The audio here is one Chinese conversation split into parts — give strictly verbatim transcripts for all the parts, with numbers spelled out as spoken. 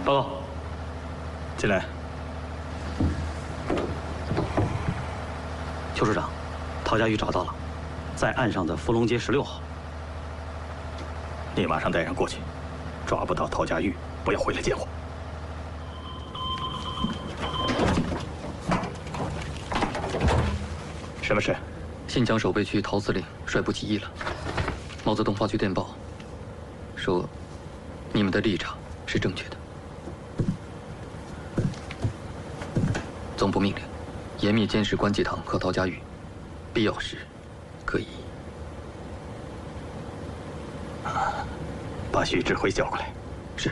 报告，进来。邱处长，陶家峪找到了，在岸上的芙蓉街十六号。你马上带人过去，抓不到陶家峪，不要回来见我。什么事？ 新疆守备区陶司令率部起义了。毛泽东发去电报，说你们的立场是正确的。总部命令，严密监视关继堂和陶家峪，必要时可以把徐志辉叫过来。 是。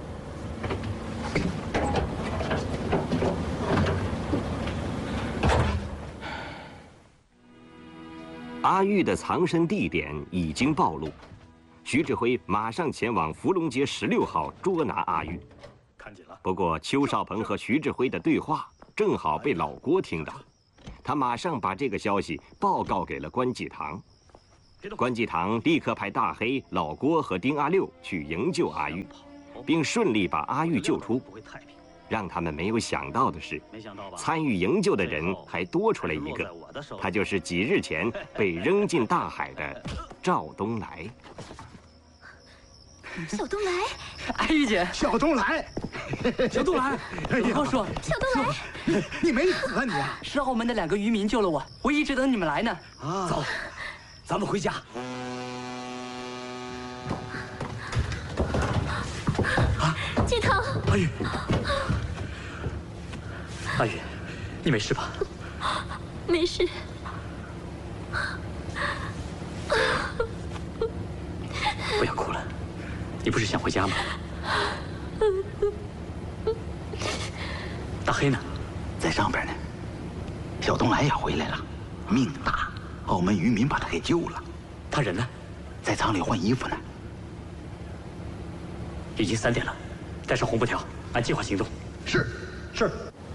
阿玉的藏身地点已经暴露，徐志辉马上前往芙蓉街十六号捉拿阿玉。 看紧了。 不过邱少鹏和徐志辉的对话正好被老郭听到，他马上把这个消息报告给了关继堂。关继堂立刻派大黑、老郭和丁阿六去营救阿玉，并顺利把阿玉救出。让他们没有想到的是，参与营救的人还多出来一个，他就是几日前被扔进大海的赵东来。 小东来， 阿玉姐， 小东来， 小东来，高叔， 小东来， 你没死啊你啊！ 是澳门的两个渔民救了我，我一直等你们来呢。 啊， 走，咱们回家。 啊，继堂， 阿玉。阿玉，你没事吧？ 没事。 不要哭了，你不是想回家吗？大黑呢？ 在上边呢。小东来也回来了，命大，澳门渔民把他给救了。 他人呢？ 在厂里换衣服呢。 已经三点了，带上红布条，按计划行动。 是，是。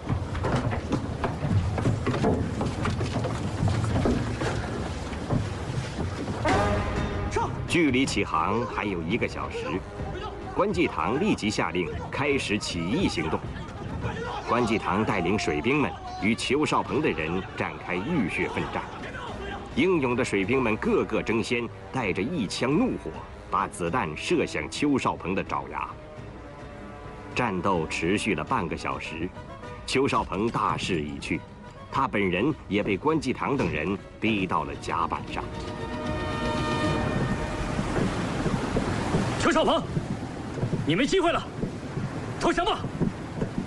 距离起航还有一个小时，关继堂立即下令开始起义行动。关继堂带领水兵们与邱少鹏的人展开浴血奋战，英勇的水兵们个个争先，带着一腔怒火，把子弹射向邱少鹏的爪牙。战斗持续了半个小时，邱少鹏大势已去，他本人也被关继堂等人逼到了甲板上。 邱少鹏，你没机会了，投降吧！